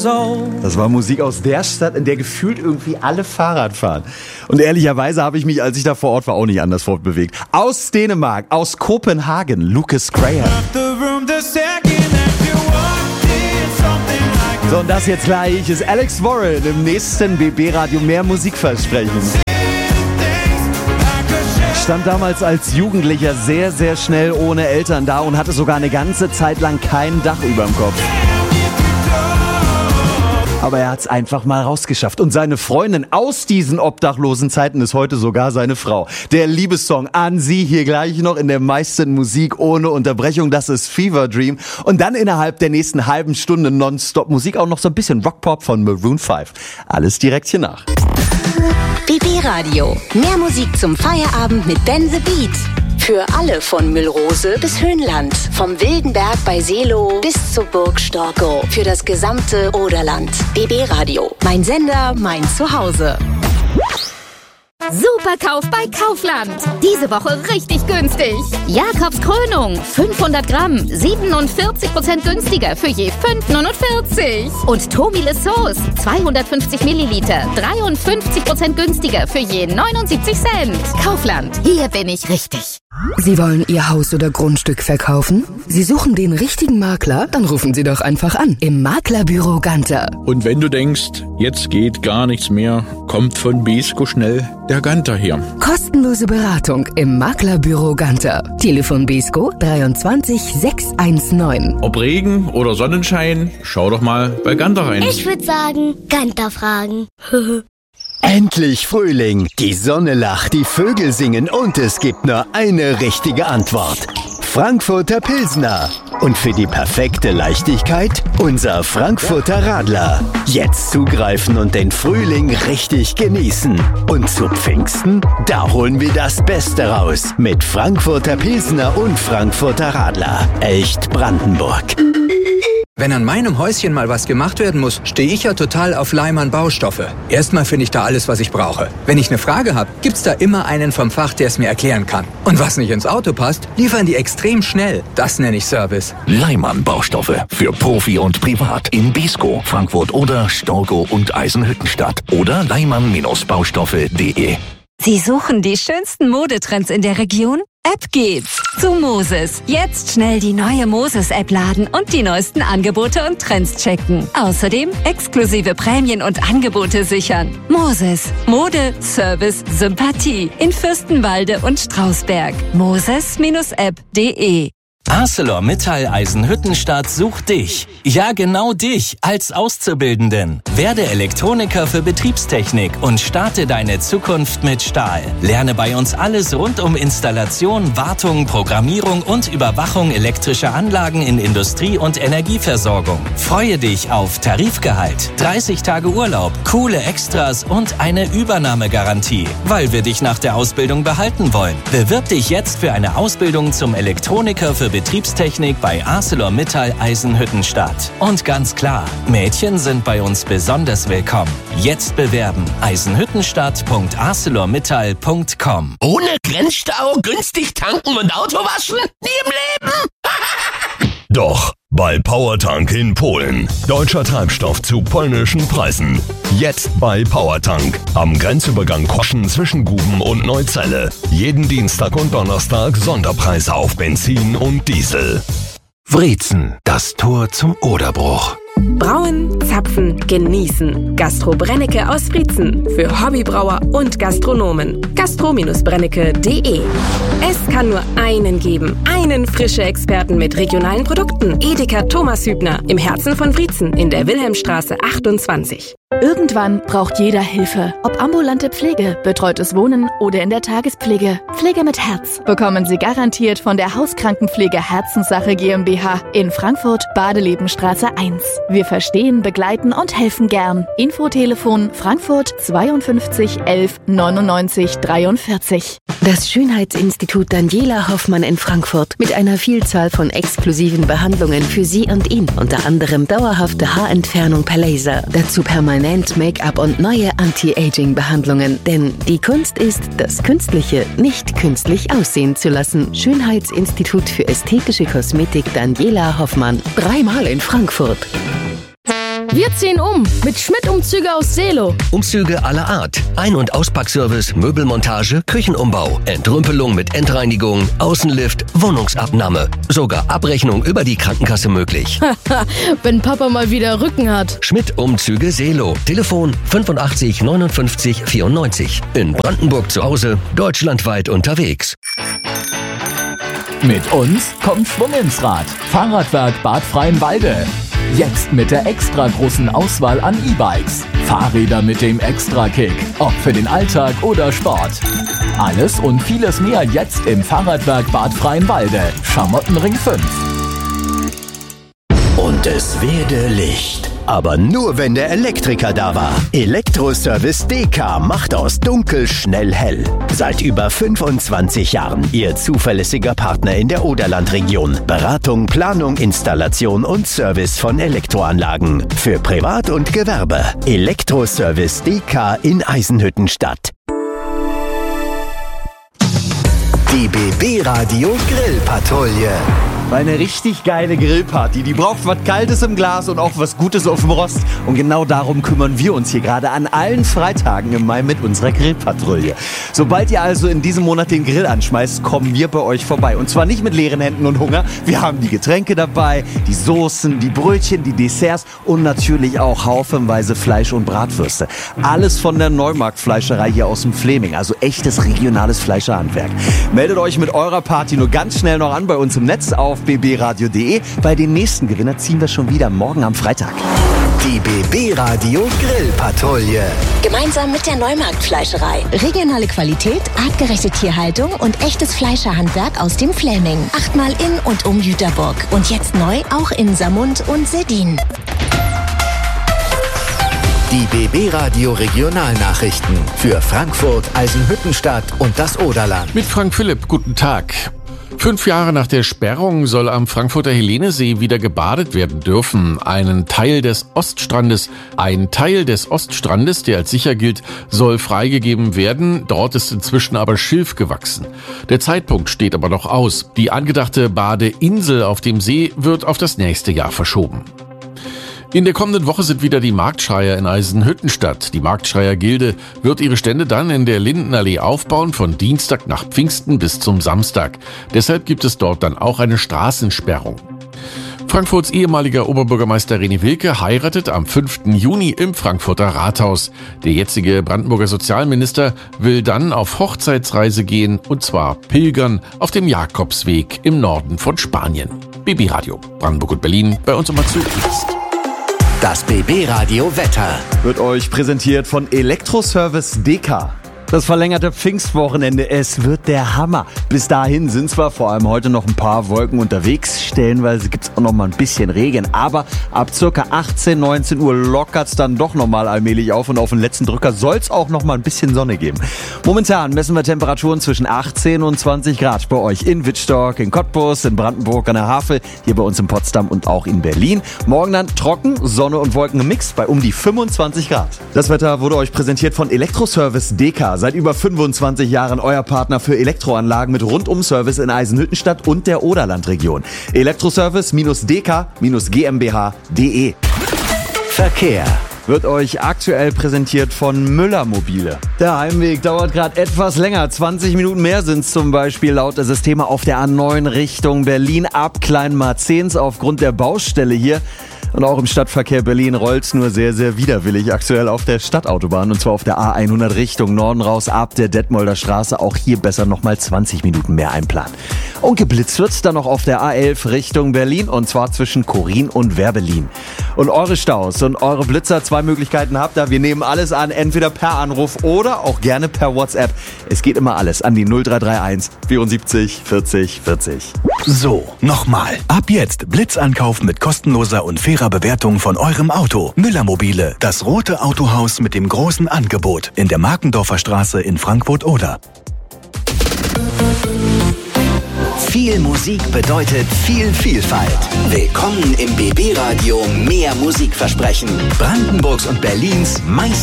years old. Das war Musik aus der Stadt, in der gefühlt irgendwie alle Fahrrad fahren. Und ehrlicherweise habe ich mich, als ich da vor Ort war, auch nicht anders fortbewegt. Aus Dänemark, aus Kopenhagen, Lucas Graham. So, und das jetzt gleich ist Alex Warren im nächsten BB-Radio mehr Musikversprechen. Stand damals als Jugendlicher sehr, sehr schnell ohne Eltern da und hatte sogar eine ganze Zeit lang kein Dach überm Kopf. Aber er hat es einfach mal rausgeschafft. Und seine Freundin aus diesen obdachlosen Zeiten ist heute sogar seine Frau. Der Liebessong an sie hier gleich noch in der meisten Musik ohne Unterbrechung. Das ist Fever Dream. Und dann innerhalb der nächsten halben Stunde Nonstop Musik auch noch so ein bisschen Rockpop von Maroon 5. Alles direkt hier nach. BB Radio. Mehr Musik zum Feierabend mit Ben the Beat. Für alle von Müllrose bis Höhenland. Vom Wildenberg bei Seelow bis zur Burg Storkow. Für das gesamte Oderland. BB Radio. Mein Sender, mein Zuhause. Superkauf bei Kaufland. Diese Woche richtig günstig. Jakobs Krönung, 500 Gramm, 47% günstiger für je 5,49. Und Tomile Sauce, 250 Milliliter, 53% günstiger für je 79 Cent. Kaufland, hier bin ich richtig. Sie wollen Ihr Haus oder Grundstück verkaufen? Sie suchen den richtigen Makler? Dann rufen Sie doch einfach an im Maklerbüro Ganter. Und wenn du denkst, jetzt geht gar nichts mehr, kommt von Besko schnell der Ganter her. Kostenlose Beratung im Maklerbüro Ganter. Telefon Besko 23 619. Ob Regen oder Sonnenschein, schau doch mal bei Ganter rein. Ich würde sagen, Ganter fragen. Endlich Frühling, die Sonne lacht, die Vögel singen und es gibt nur eine richtige Antwort. Frankfurter Pilsner. Und für die perfekte Leichtigkeit unser Frankfurter Radler. Jetzt zugreifen und den Frühling richtig genießen. Und zu Pfingsten, da holen wir das Beste raus. Mit Frankfurter Pilsner und Frankfurter Radler. Echt Brandenburg. Wenn an meinem Häuschen mal was gemacht werden muss, stehe ich ja total auf Leimann Baustoffe. Erstmal finde ich da alles, was ich brauche. Wenn ich eine Frage habe, gibt's da immer einen vom Fach, der es mir erklären kann. Und was nicht ins Auto passt, liefern die extrem schnell. Das nenne ich Service. Leimann Baustoffe. Für Profi und Privat. In Besko, Frankfurt oder Storkow und Eisenhüttenstadt. Oder leimann-baustoffe.de. Sie suchen die schönsten Modetrends in der Region? Ab geht's zu Moses. Jetzt schnell die neue Moses-App laden und die neuesten Angebote und Trends checken. Außerdem exklusive Prämien und Angebote sichern. Moses. Mode, Service, Sympathie. In Fürstenwalde und Strausberg. Moses-app.de. ArcelorMittal Eisenhüttenstadt sucht dich. Ja, genau dich als Auszubildenden. Werde Elektroniker für Betriebstechnik und starte deine Zukunft mit Stahl. Lerne bei uns alles rund um Installation, Wartung, Programmierung und Überwachung elektrischer Anlagen in Industrie- und Energieversorgung. Freue dich auf Tarifgehalt, 30 Tage Urlaub, coole Extras und eine Übernahmegarantie, weil wir dich nach der Ausbildung behalten wollen. Bewirb dich jetzt für eine Ausbildung zum Elektroniker für Betriebstechnik bei ArcelorMittal Eisenhüttenstadt. Und ganz klar, Mädchen sind bei uns besonders willkommen. Jetzt bewerben. eisenhüttenstadt.arcelormittal.com. Ohne Grenzstau, günstig tanken und Auto waschen? Nie im Leben! Doch, bei Powertank in Polen. Deutscher Treibstoff zu polnischen Preisen. Jetzt bei Powertank. Am Grenzübergang Koschen zwischen Guben und Neuzelle. Jeden Dienstag und Donnerstag Sonderpreise auf Benzin und Diesel. Wriezen, das Tor zum Oderbruch. Brauen, zapfen, genießen. Gastro Brennecke aus Wriezen. Für Hobbybrauer und Gastronomen. gastro-brennecke.de. Es kann nur einen geben. Einen frische Experten mit regionalen Produkten. Edeka Thomas Hübner. Im Herzen von Wriezen in der Wilhelmstraße 28. Irgendwann braucht jeder Hilfe. Ob ambulante Pflege, betreutes Wohnen oder in der Tagespflege. Pflege mit Herz bekommen Sie garantiert von der Hauskrankenpflege Herzenssache GmbH in Frankfurt, Badelebenstraße 1. Wir verstehen, begleiten und helfen gern. Infotelefon Frankfurt 52 11 99 43. Das Schönheitsinstitut Daniela Hoffmann in Frankfurt mit einer Vielzahl von exklusiven Behandlungen für Sie und ihn. Unter anderem dauerhafte Haarentfernung per Laser. Dazu permanent Make-up und neue Anti-Aging-Behandlungen. Denn die Kunst ist, das Künstliche nicht künstlich aussehen zu lassen. Schönheitsinstitut für ästhetische Kosmetik Daniela Hoffmann. 3-mal in Frankfurt. Wir ziehen um mit Schmidt-Umzüge aus Seelow. Umzüge aller Art. Ein- und Auspackservice, Möbelmontage, Küchenumbau, Entrümpelung mit Endreinigung, Außenlift, Wohnungsabnahme. Sogar Abrechnung über die Krankenkasse möglich. Wenn Papa mal wieder Rücken hat. Schmidt-Umzüge Seelow. Telefon 85 59 94. In Brandenburg zu Hause, deutschlandweit unterwegs. Mit uns kommt Schwung ins Rad. Fahrradwerk Bad Freienwalde. Jetzt mit der extra großen Auswahl an E-Bikes. Fahrräder mit dem Extra-Kick. Ob für den Alltag oder Sport. Alles und vieles mehr jetzt im Fahrradwerk Bad Freienwalde. Schamottenring 5. Und es werde Licht. Aber nur, wenn der Elektriker da war. Elektroservice DK macht aus dunkel schnell hell. Seit über 25 Jahren Ihr zuverlässiger Partner in der Oderlandregion. Beratung, Planung, Installation und Service von Elektroanlagen. Für Privat und Gewerbe. Elektroservice DK in Eisenhüttenstadt. Die BB Radio Grillpatrouille. Eine richtig geile Grillparty, die braucht was Kaltes im Glas und auch was Gutes auf dem Rost. Und genau darum kümmern wir uns hier gerade an allen Freitagen im Mai mit unserer Grillpatrouille. Sobald ihr also in diesem Monat den Grill anschmeißt, kommen wir bei euch vorbei. Und zwar nicht mit leeren Händen und Hunger. Wir haben die Getränke dabei, die Soßen, die Brötchen, die Desserts und natürlich auch haufenweise Fleisch und Bratwürste. Alles von der Neumarktfleischerei hier aus dem Fleming, also echtes regionales Fleischerhandwerk. Meldet euch mit eurer Party nur ganz schnell noch an bei uns im Netz auf bbradio.de. Bei den nächsten Gewinner ziehen wir schon wieder morgen am Freitag. Die BB Radio Grillpatrouille. Gemeinsam mit der Neumarktfleischerei. Regionale Qualität, artgerechte Tierhaltung und echtes Fleischerhandwerk aus dem Fläming. 8-mal in und um Jüterburg. Und jetzt neu auch in Samund und Seddin. Die BB Radio Regionalnachrichten für Frankfurt, Eisenhüttenstadt und das Oderland. Mit Frank Philipp, guten Tag. 5 Jahre nach der Sperrung soll am Frankfurter Helenesee wieder gebadet werden dürfen. Ein Teil des Oststrandes, der als sicher gilt, soll freigegeben werden. Dort ist inzwischen aber Schilf gewachsen. Der Zeitpunkt steht aber noch aus. Die angedachte Badeinsel auf dem See wird auf das nächste Jahr verschoben. In der kommenden Woche sind wieder die Marktschreier in Eisenhüttenstadt. Die Marktschreier-Gilde wird ihre Stände dann in der Lindenallee aufbauen, von Dienstag nach Pfingsten bis zum Samstag. Deshalb gibt es dort dann auch eine Straßensperrung. Frankfurts ehemaliger Oberbürgermeister René Wilke heiratet am 5. Juni im Frankfurter Rathaus. Der jetzige Brandenburger Sozialminister will dann auf Hochzeitsreise gehen, und zwar pilgern auf dem Jakobsweg im Norden von Spanien. BB Radio, Brandenburg und Berlin, bei uns immer zuerst. Das BB Radio Wetter wird euch präsentiert von Elektroservice DK. Das verlängerte Pfingstwochenende, es wird der Hammer. Bis dahin sind zwar vor allem heute noch ein paar Wolken unterwegs, stellenweise gibt's auch noch mal ein bisschen Regen, aber ab circa 18, 19 Uhr lockert's dann doch noch mal allmählich auf und auf den letzten Drücker soll's auch noch mal ein bisschen Sonne geben. Momentan messen wir Temperaturen zwischen 18 und 20 Grad bei euch in Wittstock, in Cottbus, in Brandenburg an der Havel, hier bei uns in Potsdam und auch in Berlin. Morgen dann trocken, Sonne und Wolken gemixt bei um die 25 Grad. Das Wetter wurde euch präsentiert von Elektroservice DK. Seit über 25 Jahren euer Partner für Elektroanlagen mit Rundum-Service in Eisenhüttenstadt und der Oderlandregion. Elektroservice-dk-gmbh.de. Verkehr wird euch aktuell präsentiert von Müller Mobile. Der Heimweg dauert gerade etwas länger. 20 Minuten mehr sind es zum Beispiel laut der Systeme auf der A9 Richtung Berlin ab Kleinmarzens aufgrund der Baustelle hier. Und auch im Stadtverkehr Berlin rollt's nur sehr, sehr widerwillig aktuell auf der Stadtautobahn. Und zwar auf der A100 Richtung Norden raus ab der Detmolder Straße. Auch hier besser nochmal 20 Minuten mehr einplanen. Und geblitzt wird's dann noch auf der A11 Richtung Berlin. Und zwar zwischen Chorin und Werbelin. Und eure Staus und eure Blitzer, 2 Möglichkeiten habt ihr. Wir nehmen alles an, entweder per Anruf oder auch gerne per WhatsApp. Es geht immer alles an die 0331 74 40 40. So, nochmal. Ab jetzt Blitzankauf mit kostenloser und fairer Bewertung von eurem Auto. Müller Mobile, das rote Autohaus mit dem großen Angebot in der Markendorfer Straße in Frankfurt-Oder. Viel Musik bedeutet viel Vielfalt. Willkommen im BB Radio Mehr Musikversprechen. Brandenburgs und Berlins meist